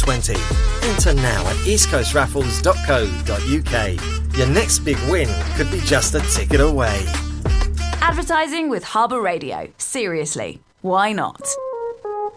2020. Enter now at eastcoastraffles.co.uk. Your next big win could be just a ticket away. Advertising with Harbour Radio. Seriously, why not?